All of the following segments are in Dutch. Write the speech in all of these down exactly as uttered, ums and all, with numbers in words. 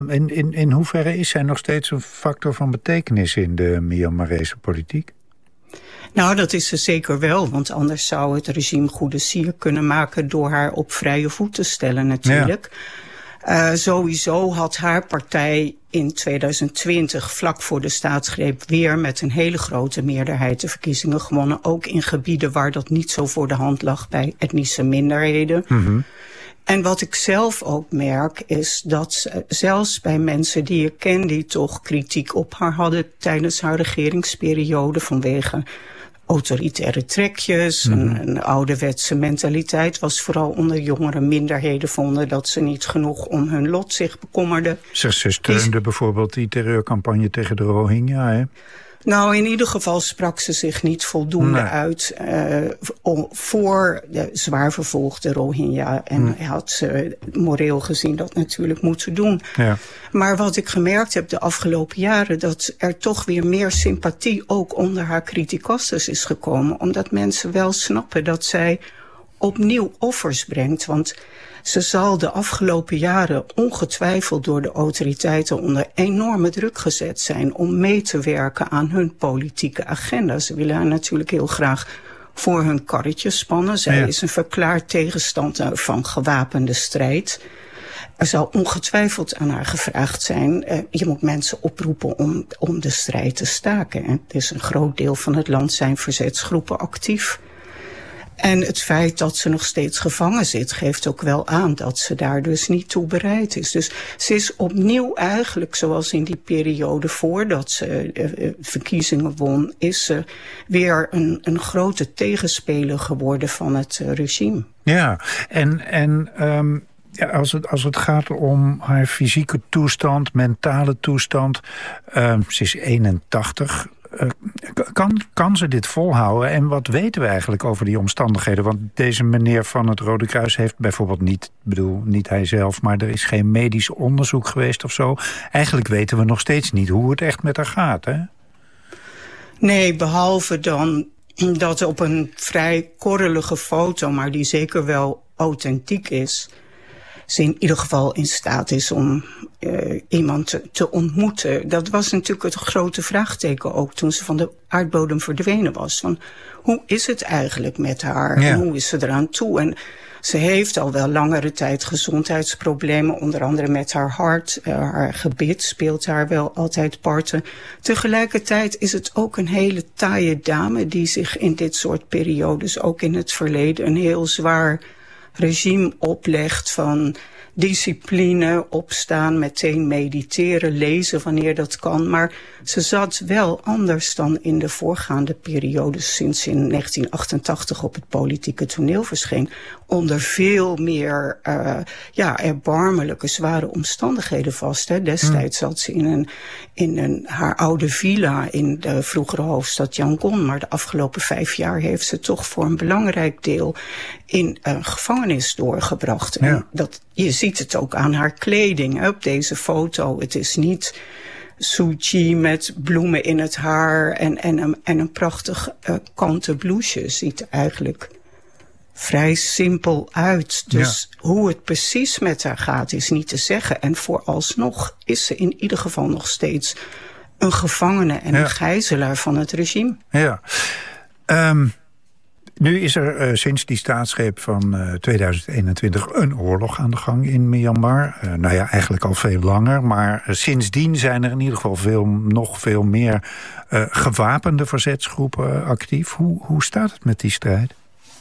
In, in, in hoeverre is zij nog steeds een factor van betekenis in de Myanmarese politiek? Nou, dat is ze zeker wel, want anders zou het regime goede sier kunnen maken door haar op vrije voet te stellen natuurlijk. Ja. Uh, sowieso had haar partij in tweeduizend twintig, vlak voor de staatsgreep, weer met een hele grote meerderheid de verkiezingen gewonnen. Ook in gebieden waar dat niet zo voor de hand lag bij etnische minderheden. Mm-hmm. En wat ik zelf ook merk is dat zelfs bij mensen die ik ken die toch kritiek op haar hadden tijdens haar regeringsperiode vanwege autoritaire trekjes, mm-hmm. een, een ouderwetse mentaliteit was vooral onder jongere minderheden vonden dat ze niet genoeg om hun lot zich bekommerden. Ze, ze steunde die, bijvoorbeeld die terreurcampagne tegen de Rohingya, hè? Nou, in ieder geval sprak ze zich niet voldoende nee. uit uh, om, voor de zwaar vervolgde Rohingya. En mm. had ze moreel gezien dat natuurlijk moeten doen. Ja. Maar wat ik gemerkt heb de afgelopen jaren, dat er toch weer meer sympathie ook onder haar criticasters is gekomen. Omdat mensen wel snappen dat zij opnieuw offers brengt. Want ze zal de afgelopen jaren ongetwijfeld door de autoriteiten onder enorme druk gezet zijn om mee te werken aan hun politieke agenda. Ze willen haar natuurlijk heel graag voor hun karretje spannen. Zij ja. is een verklaard tegenstander van gewapende strijd. Er zal ongetwijfeld aan haar gevraagd zijn, uh, je moet mensen oproepen om, om de strijd te staken. En het is een groot deel van het land zijn verzetsgroepen actief. En het feit dat ze nog steeds gevangen zit, geeft ook wel aan dat ze daar dus niet toe bereid is. Dus ze is opnieuw eigenlijk, zoals in die periode voordat ze uh, verkiezingen won, is ze weer een, een grote tegenspeler geworden van het uh, regime. Ja, en, en um, ja, als, het, als het gaat om haar fysieke toestand, mentale toestand, uh, ze is eenentachtig. Uh, kan, kan ze dit volhouden? En wat weten we eigenlijk over die omstandigheden? Want deze meneer van het Rode Kruis heeft bijvoorbeeld niet, bedoel, niet hij zelf, maar er is geen medisch onderzoek geweest of zo. Eigenlijk weten we nog steeds niet hoe het echt met haar gaat, hè? Nee, behalve dan dat op een vrij korrelige foto, maar die zeker wel authentiek is, ze in ieder geval in staat is om uh, iemand te, te ontmoeten. Dat was natuurlijk het grote vraagteken ook toen ze van de aardbodem verdwenen was. Van, hoe is het eigenlijk met haar? Ja. En hoe is ze eraan toe? En ze heeft al wel langere tijd gezondheidsproblemen, onder andere met haar hart. Uh, haar gebit speelt daar wel altijd parten. Tegelijkertijd is het ook een hele taaie dame die zich in dit soort periodes, ook in het verleden, een heel zwaar regime oplegt van discipline, opstaan, meteen mediteren, lezen wanneer dat kan. Maar ze zat wel anders dan in de voorgaande periodes sinds in negentien achtentachtig op het politieke toneel verscheen. Onder veel meer uh, ja, erbarmelijke, zware omstandigheden vast. Hè. Destijds zat ze in, een, in een, haar oude villa in de vroegere hoofdstad Yangon. Maar de afgelopen vijf jaar heeft ze toch voor een belangrijk deel in een gevangenis doorgebracht. Ja. En dat, je ziet het ook aan haar kleding, hè, op deze foto. Het is niet Suu Kyi met bloemen in het haar en, en, een, en een prachtig uh, kanten blouseje. Ziet er eigenlijk vrij simpel uit. Dus ja. hoe het precies met haar gaat is niet te zeggen. En vooralsnog is ze in ieder geval nog steeds een gevangene en ja. een gijzelaar van het regime. Ja. Um... Nu is er uh, sinds die staatsgreep van uh, tweeduizend eenentwintig een oorlog aan de gang in Myanmar. Uh, nou ja, eigenlijk al veel langer. Maar uh, sindsdien zijn er in ieder geval veel, nog veel meer uh, gewapende verzetsgroepen uh, actief. Hoe, hoe staat het met die strijd?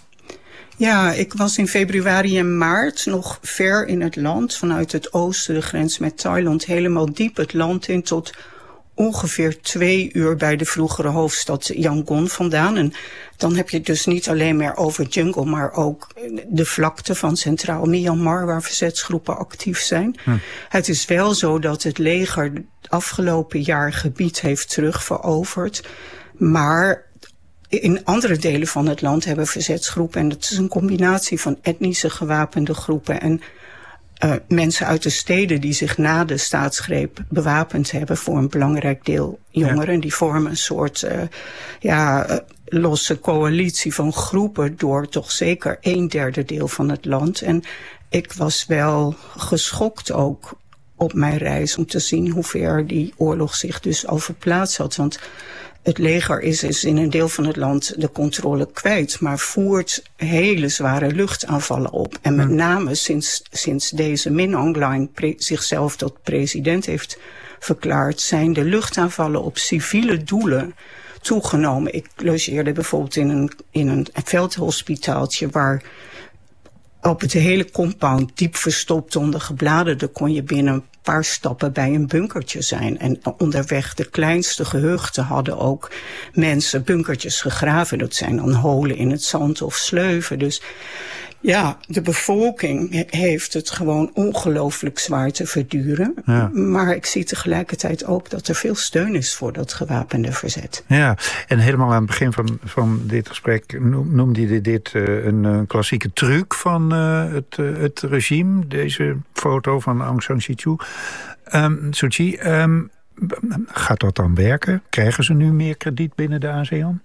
Ja, ik was in februari en maart nog ver in het land. Vanuit het oosten, de grens met Thailand, helemaal diep het land in tot ongeveer twee uur bij de vroegere hoofdstad Yangon vandaan. En dan heb je het dus niet alleen meer over jungle, maar ook de vlakte van Centraal Myanmar, waar verzetsgroepen actief zijn. Hm. Het is wel zo dat het leger afgelopen jaar gebied heeft terugveroverd, maar in andere delen van het land hebben verzetsgroepen, en dat is een combinatie van etnische gewapende groepen en Uh, mensen uit de steden die zich na de staatsgreep bewapend hebben, voor een belangrijk deel jongeren. Ja. Die vormen een soort uh, ja, uh, losse coalitie van groepen door toch zeker een derde deel van het land. En ik was wel geschokt ook op mijn reis om te zien hoe ver die oorlog zich dus al verplaatst had. Want het leger is, is in een deel van het land de controle kwijt, maar voert hele zware luchtaanvallen op. En met name sinds, sinds deze Min Aung Hlaing pre- zichzelf tot president heeft verklaard, zijn de luchtaanvallen op civiele doelen toegenomen. Ik logeerde bijvoorbeeld in een, in een veldhospitaaltje waar op het hele compound, diep verstopt onder gebladerden, kon je binnen een paar stappen bij een bunkertje zijn. En onderweg de kleinste gehuchten hadden ook mensen bunkertjes gegraven. Dat zijn dan holen in het zand of sleuven. Dus ja, de bevolking heeft het gewoon ongelooflijk zwaar te verduren. Ja. Maar ik zie tegelijkertijd ook dat er veel steun is voor dat gewapende verzet. Ja, en helemaal aan het begin van, van dit gesprek noemde je dit uh, een, een klassieke truc van uh, het, uh, het regime. Deze foto van Aung San Suu Kyi. Um, Suu Kyi um, gaat dat dan werken? Krijgen ze nu meer krediet binnen de ASEAN?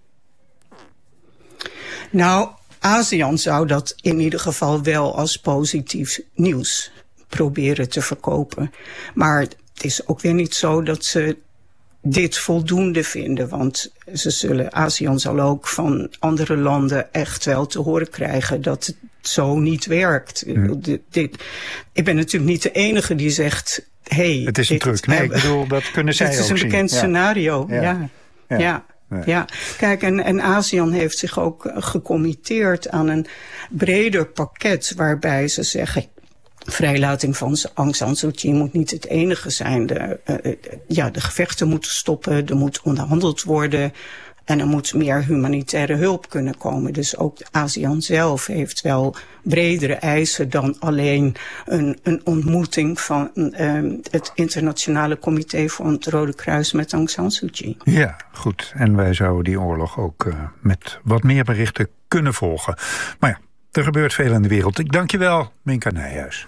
Nou, ASEAN zou dat in ieder geval wel als positief nieuws proberen te verkopen. Maar het is ook weer niet zo dat ze dit voldoende vinden. Want ze zullen, ASEAN zal ook van andere landen echt wel te horen krijgen dat het zo niet werkt. Ja. Dit, dit, ik ben natuurlijk niet de enige die zegt, hey, het is een truc. Nee, ik bedoel, dat kunnen zij ook zien. Het is een bekend ja. scenario, ja. ja. ja. ja. Nee. Ja, kijk, en, en ASEAN heeft zich ook gecommitteerd aan een breder pakket waarbij ze zeggen, vrijlating van Aung San Suu Kyi moet niet het enige zijn. De, uh, ja, de gevechten moeten stoppen, er moet onderhandeld worden en er moet meer humanitaire hulp kunnen komen. Dus ook de ASEAN zelf heeft wel bredere eisen dan alleen een, een ontmoeting van uh, het Internationale Comité voor het Rode Kruis met Aung San Suu Kyi. Ja, goed. En wij zouden die oorlog ook uh, met wat meer berichten kunnen volgen. Maar ja, er gebeurt veel in de wereld. Ik dank je wel, Minka Nijhuis.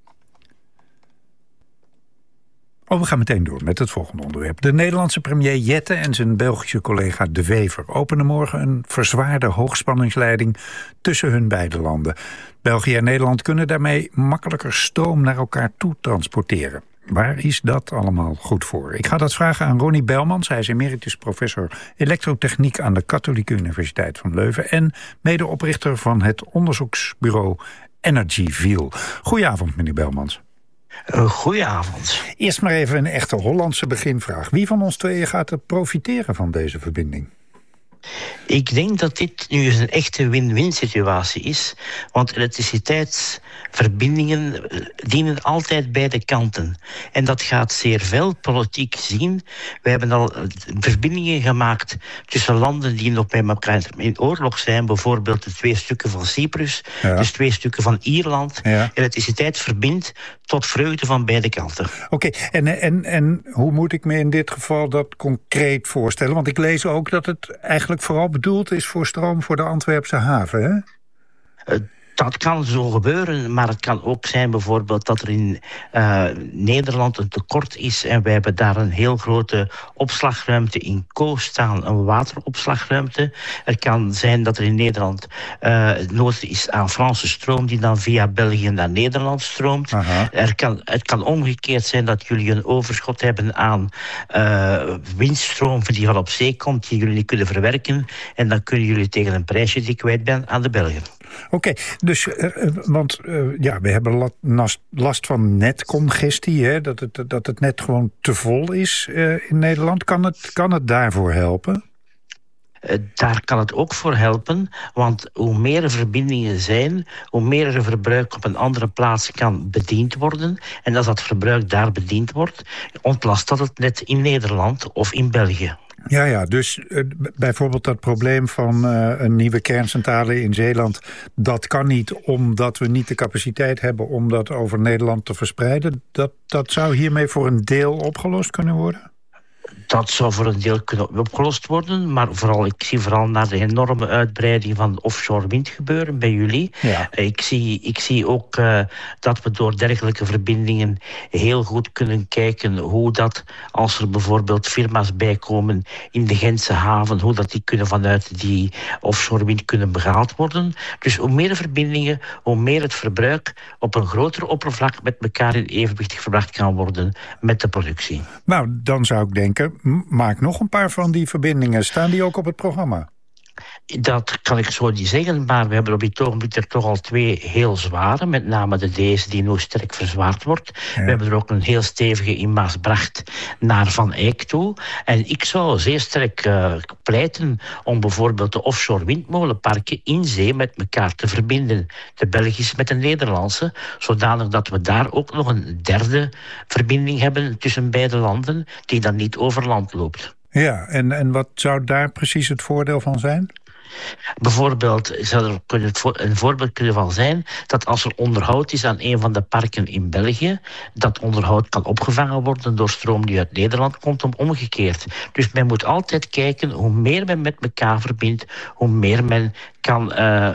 Oh, we gaan meteen door met het volgende onderwerp. De Nederlandse premier Jette en zijn Belgische collega De Wever openen morgen een verzwaarde hoogspanningsleiding tussen hun beide landen. België en Nederland kunnen daarmee makkelijker stroom naar elkaar toe transporteren. Waar is dat allemaal goed voor? Ik ga dat vragen aan Ronnie Belmans. Hij is emeritus professor elektrotechniek aan de Katholieke Universiteit van Leuven en medeoprichter van het onderzoeksbureau Energyville. Goedenavond, meneer Belmans. Uh, goedenavond. Eerst maar even een echte Hollandse beginvraag. Wie van ons tweeën gaat er profiteren van deze verbinding? Ik denk dat dit nu eens een echte win-win situatie is. Want elektriciteitsverbindingen dienen altijd beide kanten. En dat gaat zeer veel politiek zien. We hebben al verbindingen gemaakt tussen landen die nog met elkaar in oorlog zijn. Bijvoorbeeld de twee stukken van Cyprus, ja. dus twee stukken van Ierland. Ja. Elektriciteit verbindt tot vreugde van beide kanten. Oké, okay. en, en, en hoe moet ik me in dit geval dat concreet voorstellen? Want ik lees ook dat het eigenlijk vooral bedoeld is voor stroom voor de Antwerpse haven, hè? Uh, Dat kan zo gebeuren, maar het kan ook zijn bijvoorbeeld dat er in uh, Nederland een tekort is en wij hebben daar een heel grote opslagruimte in Koos staan, een wateropslagruimte. Het kan zijn dat er in Nederland uh, nood is aan Franse stroom die dan via België naar Nederland stroomt. Er kan, het kan omgekeerd zijn dat jullie een overschot hebben aan uh, windstroom die al op zee komt, die jullie niet kunnen verwerken en dan kunnen jullie tegen een prijsje die kwijt bent aan de Belgen. Oké, okay, dus, uh, want uh, ja, we hebben last, last van netcongestie, hè? Dat, het, dat het net gewoon te vol is uh, in Nederland. Kan het, kan het daarvoor helpen? Uh, daar kan het ook voor helpen, want hoe meer er verbindingen zijn, hoe meer er verbruik op een andere plaats kan bediend worden. En als dat verbruik daar bediend wordt, ontlast dat het net in Nederland of in België. Ja, ja, dus uh, bijvoorbeeld dat probleem van uh, een nieuwe kerncentrale in Zeeland, dat kan niet omdat we niet de capaciteit hebben om dat over Nederland te verspreiden. Dat, dat zou hiermee voor een deel opgelost kunnen worden? Dat zou voor een deel kunnen opgelost worden, maar vooral, ik zie vooral naar de enorme uitbreiding van offshore wind gebeuren bij jullie. Ja. Ik zie, ik zie ook uh, dat we door dergelijke verbindingen heel goed kunnen kijken hoe dat, als er bijvoorbeeld firma's bijkomen in de Gentse haven, hoe dat die kunnen vanuit die offshore wind kunnen behaald worden. Dus hoe meer verbindingen, hoe meer het verbruik op een groter oppervlak met elkaar in evenwicht gebracht kan worden met de productie. Nou, dan zou ik denken, maak nog een paar van die verbindingen. Staan die ook op het programma? Dat kan ik zo niet zeggen, maar we hebben op dit ogenblik er toch al twee heel zware, met name de deze die nu sterk verzwaard wordt. Ja. We hebben er ook een heel stevige in Maasbracht naar Van Eyck toe. En ik zou zeer sterk uh, pleiten om bijvoorbeeld de offshore windmolenparken in zee met elkaar te verbinden. De Belgische met de Nederlandse, zodanig dat we daar ook nog een derde verbinding hebben tussen beide landen, die dan niet over land loopt. Ja, en, en wat zou daar precies het voordeel van zijn? Bijvoorbeeld zou er kunnen een voorbeeld kunnen van zijn dat als er onderhoud is aan een van de parken in België, dat onderhoud kan opgevangen worden door stroom die uit Nederland komt, om omgekeerd. Dus men moet altijd kijken, hoe meer men met elkaar verbindt, hoe meer men kan uh,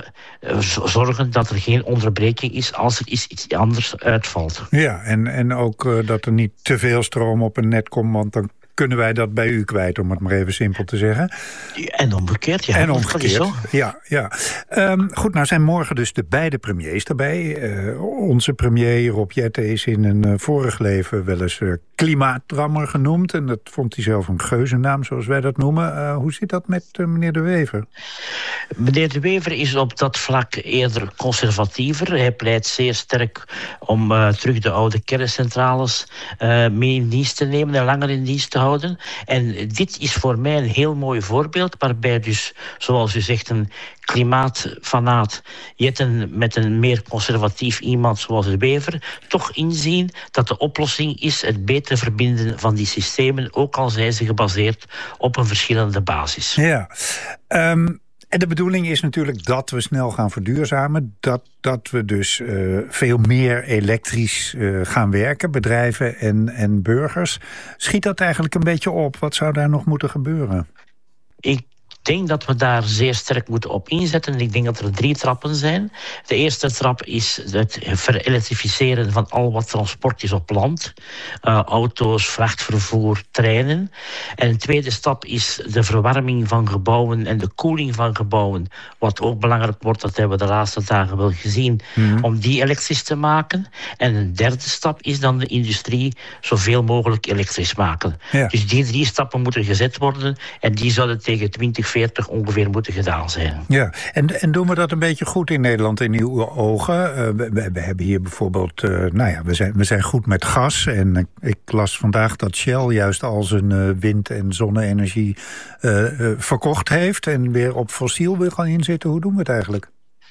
zorgen dat er geen onderbreking is als er iets anders uitvalt. Ja, en, en ook uh, dat er niet te veel stroom op een net komt, want dan kunnen wij dat bij u kwijt, om het maar even simpel te zeggen. En omgekeerd, ja. En omgekeerd, dat is zo. Ja, ja. Um, goed, nou zijn morgen dus de beide premiers erbij. Uh, onze premier Rob Jetten is in een uh, vorig leven wel eens uh, klimaatdrammer genoemd. En dat vond hij zelf een geuzennaam, zoals wij dat noemen. Uh, hoe zit dat met uh, meneer De Wever? Meneer De Wever is op dat vlak eerder conservatiever. Hij pleit zeer sterk om uh, terug de oude kerncentrales uh, mee in dienst te nemen en langer in dienst te houden. En dit is voor mij een heel mooi voorbeeld, waarbij dus, zoals u zegt, een klimaatfanaat Jetten met een meer conservatief iemand zoals De Wever toch inzien dat de oplossing is het beter verbinden van die systemen, ook al zijn ze gebaseerd op een verschillende basis. Ja, um... En de bedoeling is natuurlijk dat we snel gaan verduurzamen. Dat, dat we dus uh, veel meer elektrisch uh, gaan werken, bedrijven en, en burgers. Schiet dat eigenlijk een beetje op? Wat zou daar nog moeten gebeuren? Ik Ik denk dat we daar zeer sterk moeten op inzetten. Ik denk dat er drie trappen zijn. De eerste trap is het verelektrificeren van al wat transport is op land. Uh, auto's, vrachtvervoer, treinen. En een tweede stap is de verwarming van gebouwen en de koeling van gebouwen. Wat ook belangrijk wordt, dat hebben we de laatste dagen wel gezien, mm-hmm. om die elektrisch te maken. En een derde stap is dan de industrie zoveel mogelijk elektrisch maken. Ja. Dus die drie stappen moeten gezet worden en die zouden tegen twintig veertig ongeveer moeten gedaan zijn. Ja, en, en doen we dat een beetje goed in Nederland in uw ogen? Uh, we, we hebben hier bijvoorbeeld, uh, nou ja, we zijn, we zijn goed met gas. En ik, ik las vandaag dat Shell juist al zijn uh, wind- en zonne-energie uh, uh, verkocht heeft en weer op fossiel wil gaan inzetten. Hoe doen we het eigenlijk?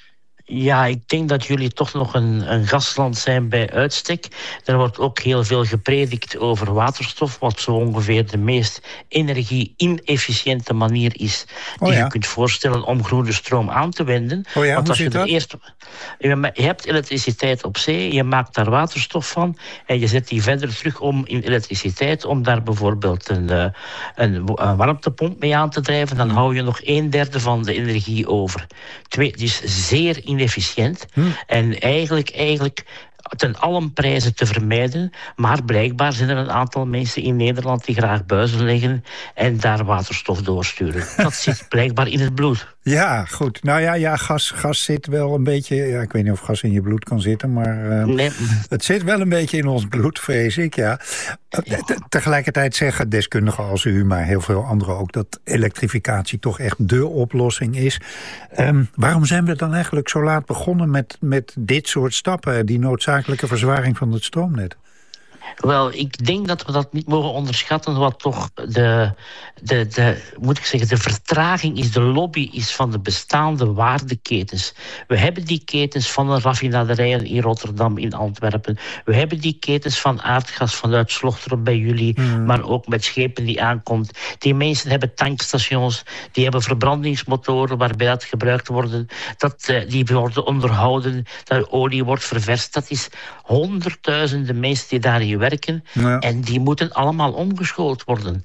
Ja, ik denk dat jullie toch nog een, een gasland zijn bij uitstek. Er wordt ook heel veel gepredikt over waterstof, wat zo ongeveer de meest energie-inefficiënte manier is die oh ja. je kunt voorstellen om groene stroom aan te wenden. Oh ja, Want als je er eerst, je hebt elektriciteit op zee, je maakt daar waterstof van en je zet die verder terug om in elektriciteit, om daar bijvoorbeeld een, een, een warmtepomp mee aan te drijven. Dan hou je nog een derde van de energie over. Twee, het is zeer inefficiënt. Hmm. En eigenlijk, eigenlijk ten allen prijzen te vermijden. Maar blijkbaar zijn er een aantal mensen in Nederland die graag buizen leggen en daar waterstof doorsturen. Dat zit blijkbaar in het bloed. Ja, goed. Nou ja, ja gas, gas zit wel een beetje... Ja, ik weet niet of gas in je bloed kan zitten, maar uh, nee. het zit wel een beetje in ons bloed, vrees ik, ja. Te, tegelijkertijd zeggen deskundigen als u, maar heel veel anderen ook, dat elektrificatie toch echt dé oplossing is. Um, waarom zijn we dan eigenlijk zo laat begonnen met, met dit soort stappen, die noodzakelijke verzwaring van het stroomnet? Wel, ik denk dat we dat niet mogen onderschatten, wat toch de, de, de, moet ik zeggen, de vertraging is, de lobby is van de bestaande waardeketens. We hebben die ketens van de raffinaderijen in Rotterdam, in Antwerpen. We hebben die ketens van aardgas vanuit Slochteren bij jullie, mm. maar ook met schepen die aankomt. Die mensen hebben tankstations, die hebben verbrandingsmotoren waarbij dat gebruikt wordt. Dat, uh, die worden onderhouden, dat olie wordt ververst. Dat is honderdduizenden mensen die daarin werken. Ja. En die moeten allemaal omgeschoold worden.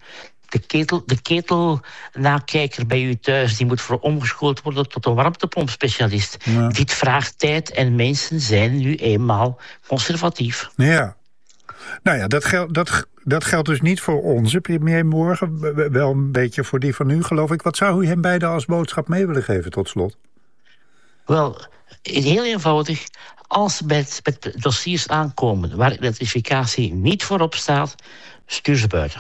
de ketel, de ketelnakijker bij u thuis, die moet voor omgeschoold worden tot een warmtepompspecialist. Ja. Dit vraagt tijd en mensen zijn nu eenmaal conservatief. Ja. Nou ja, dat, gel- dat, dat geldt dus niet voor onze premier morgen. Wel een beetje voor die van u, geloof ik. Wat zou u hem beiden als boodschap mee willen geven, tot slot? Wel, heel eenvoudig. Als met, met dossiers aankomen waar identificatie niet voorop staat, stuur ze buiten.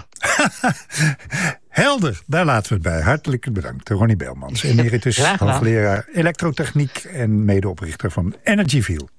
Helder, daar laten we het bij. Hartelijk bedankt, Ronnie Belmans, emeritus hoogleraar elektrotechniek en medeoprichter van Energyville.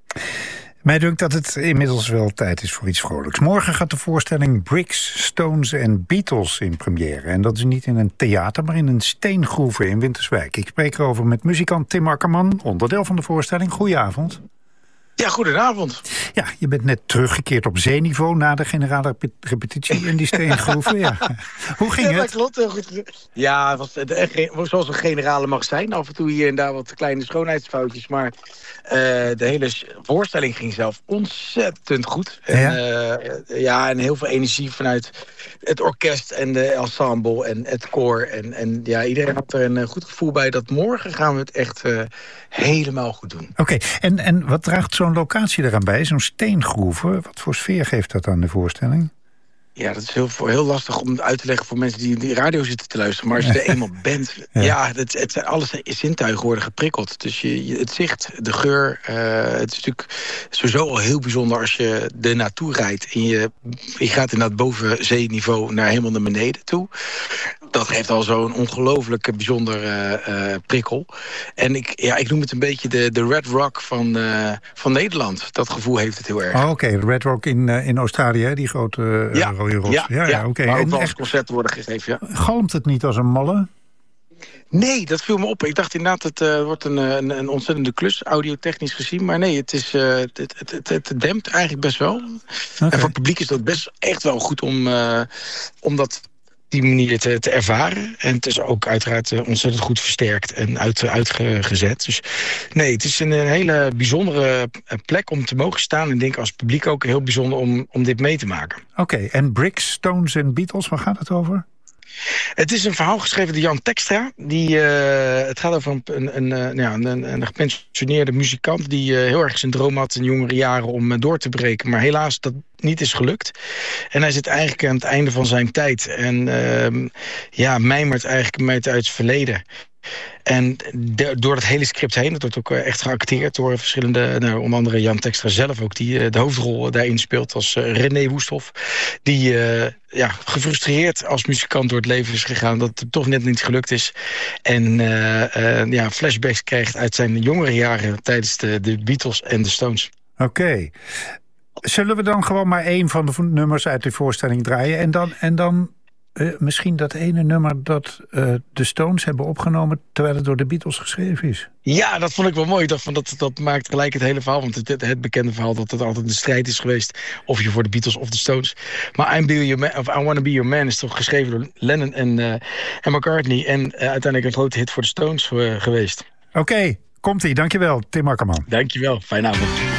Mij dunkt dat het inmiddels wel tijd is voor iets vrolijks. Morgen gaat de voorstelling Bricks, Stones en Beatles in première. En dat is niet in een theater, maar in een steengroeve in Winterswijk. Ik spreek erover met muzikant Tim Akkerman, onderdeel van de voorstelling. Goedenavond. Ja, goedenavond. Ja, je bent net teruggekeerd op zeeniveau na de generale repetitie in die steengroeven. Ja. Hoe ging ja, het? Dat klopt, heel goed. Ja, het was de, zoals een generale mag zijn. Af en toe hier en daar wat kleine schoonheidsfoutjes. Maar uh, de hele voorstelling ging zelf ontzettend goed. En, ja? Uh, ja, en heel veel energie vanuit het orkest en de ensemble en het koor. En, en ja, iedereen had er een goed gevoel bij dat morgen gaan we het echt uh, helemaal goed doen. Oké, okay. en, en wat draagt zo'n locatie eraan bij? Zo'n steengroeve? Wat voor sfeer geeft dat aan de voorstelling? Ja, dat is heel, heel lastig om uit te leggen voor mensen die die radio zitten te luisteren. Maar als je er eenmaal bent, ja, ja het, het zijn alles zintuigen worden geprikkeld. Dus je, je, het zicht, de geur, uh, het is natuurlijk sowieso al heel bijzonder als je er naartoe rijdt. En je, je gaat inderdaad boven zeeniveau naar helemaal naar beneden toe. Dat geeft al zo'n ongelooflijk bijzonder uh, uh, prikkel. En ik, ja, ik noem het een beetje de, de Red Rock van, uh, van Nederland. Dat gevoel heeft het heel erg. Oh, oké, okay. Red Rock in, uh, in Australië, die grote uh, ja. rode rots. Ja, ja, ja. ja oké. Okay. Waar ook wel echt concerten worden gegeven, ja. Galmt het niet als een malle? Nee, dat viel me op. Ik dacht inderdaad, het uh, wordt een, een, een ontzettende klus, audiotechnisch gezien. Maar nee, het, is, uh, het, het, het, het dempt eigenlijk best wel. Okay. En voor het publiek is dat best echt wel goed om, uh, om dat die manier te, te ervaren. En het is ook uiteraard uh, ontzettend goed versterkt en uit, uitgezet. Dus nee, het is een, een hele bijzondere plek om te mogen staan. En ik denk als publiek ook heel bijzonder om, om dit mee te maken. Oké, okay, en Bricks, Stones en Beatles, waar gaat het over? Het is een verhaal geschreven door Jan Tekstra. Die, uh, het gaat over een, een, een, een, ja, een, een gepensioneerde muzikant die uh, heel erg zijn droom had in jongere jaren om uh, door te breken. Maar helaas dat niet is gelukt. En hij zit eigenlijk aan het einde van zijn tijd. En uh, ja, mijmert eigenlijk met uit het verleden. En de, door het hele script heen, dat wordt ook echt geacteerd door verschillende, nou, onder andere Jan Tekstra zelf ook, die uh, de hoofdrol daarin speelt als uh, René Woesthoff. Die uh, ja, gefrustreerd als muzikant door het leven is gegaan, dat het toch net niet gelukt is. En uh, uh, ja, flashbacks krijgt uit zijn jongere jaren tijdens de, de Beatles en de Stones. Oké. Okay. Zullen we dan gewoon maar één van de nummers uit de voorstelling draaien en dan... En dan... Uh, misschien dat ene nummer dat uh, de Stones hebben opgenomen terwijl het door de Beatles geschreven is. Ja, dat vond ik wel mooi. Ik dacht van dat, dat maakt gelijk het hele verhaal. Want het, het, het bekende verhaal dat het altijd een strijd is geweest of je voor de Beatles of de Stones. Maar I'm Be Your Man, of I Wanna Be Your Man is toch geschreven door Lennon en, uh, en McCartney. En uh, uiteindelijk een grote hit voor de Stones uh, geweest. Oké, okay, komt-ie. Dankjewel, Tim Akkerman. Dankjewel. Fijne avond.